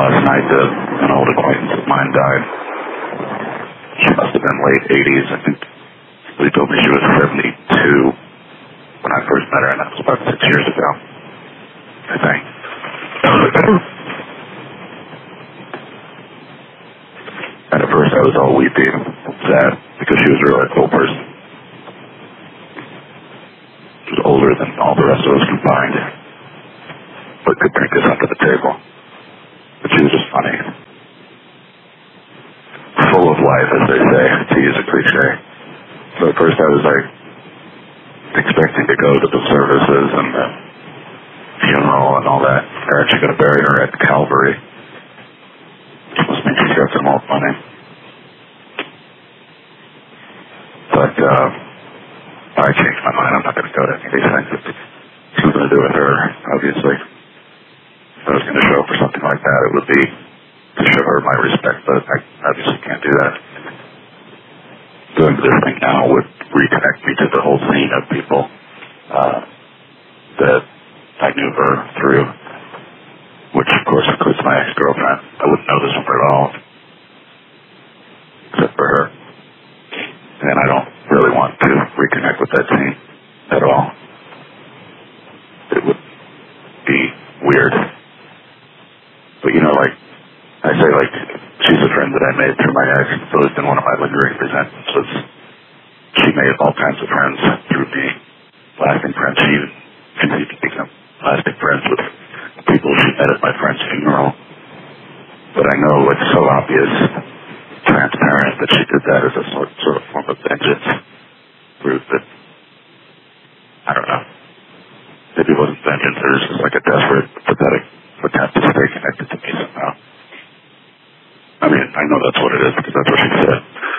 last night that an old acquaintance of mine died. She must have been late 80s. I think they told me she was 72 when I first met her, and that was about 6 years ago, I think. And at first I was all weepy and sad because she was really a cool person. She was older than all the rest of us combined, but could drink us under the table. But she was just funny. Full of life, as they say, to use a cliche. So at first I was like expecting to go to the services and the funeral and all that. They're actually going to bury her at Calvary. Must mean she's got some old money. But I changed my mind. I'm not going to go to any of these things. It's nothing to do with her, obviously. If I was going to show up for something like that, it would be to show her my respect, but I obviously can't do that. Doing this thing now would reconnect me to the whole scene of people that I knew her through, which of course includes my ex-girlfriend. I wouldn't know this one at all, except for her. And I don't really want to reconnect with that scene at all. It would be weird. But you know, like I say, like, she's a friend that I made through my ex. It's always been one of my lingering resentments was she made all kinds of friends through me. Lasting friends. She even continued to become lasting friends with people she met at my friend's funeral. But I know it's so obvious, transparent, that she did that as a sort of form of vengeance. Proof that, I don't know, maybe it wasn't vengeance, it was just like a desperate, pathetic attempt to stay connected to me somehow. I mean, I know that's what it is because that's what she said.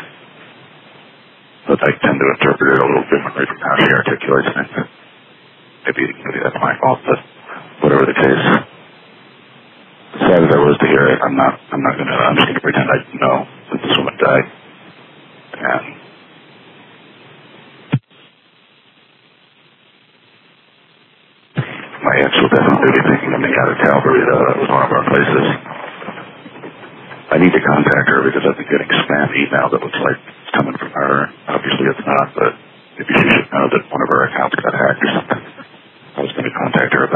But I tend to interpret it a little differently from how she articulates things. Maybe that's my fault, but whatever the case, as sad as I was to hear it, I'm just going to pretend I know that this woman died. And my ex will definitely be thinking of me out of Calvary, though. That was one of our places. I need to contact her because I've been getting spam email that looks like it's coming from her. Obviously it's not, but maybe she should know that one of her accounts got hacked or something. I was going to contact her about